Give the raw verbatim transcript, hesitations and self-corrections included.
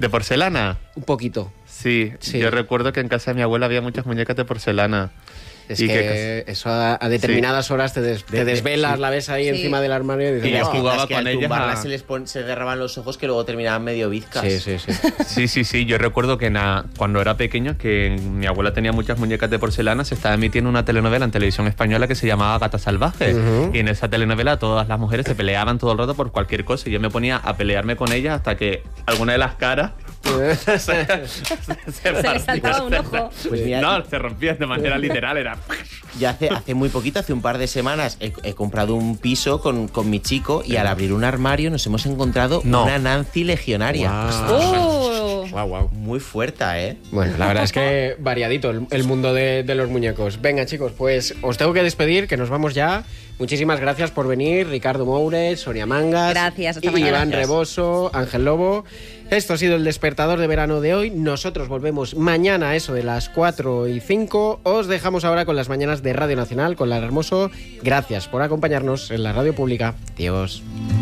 ¿De porcelana? Un poquito. Sí, Sí. yo recuerdo que en casa de mi abuela había muchas muñecas de porcelana. Es Y que, que- eso a, a determinadas sí. horas te, des- te De- desvelas, sí. la ves ahí Sí. encima del armario y dices, Y yo "Guau". jugaba Las que con al ellas tumbarlas a- se les pon- se derraban los ojos que luego terminaban medio bizcas. Sí, sí, sí. Sí, sí, sí. Yo recuerdo que na- cuando era pequeño, que mi abuela tenía muchas muñecas de porcelana, se estaba emitiendo una telenovela en televisión española que se llamaba Gata Salvaje. Ujú. Y en esa telenovela todas las mujeres se peleaban todo el rato por cualquier cosa. Y yo me ponía a pelearme con ellas hasta que alguna de las caras se, se, Se le saltaba un ojo. Pues mira, no, se rompía de manera literal. Era... Ya hace, hace muy poquito, hace un par de semanas, he, he comprado un piso con, con mi chico y al abrir un armario nos hemos encontrado No. una Nancy legionaria. ¡Oh! Guau, guau. Muy fuerte, ¿eh? Bueno, la verdad es que variadito el, el mundo de, de los muñecos. Venga, chicos, pues os tengo que despedir, que nos vamos ya. Muchísimas gracias por venir, Ricardo Moures, Sonia Mangas, Gracias, hasta y mañana. Iván Gracias. Reboso, Ángel Lobo. Esto ha sido el despertador de verano de hoy. Nosotros volvemos mañana a eso de las cuatro y cinco. Os dejamos ahora con las mañanas de Radio Nacional, con Lara Hermoso. Gracias por acompañarnos en la radio pública. Adiós.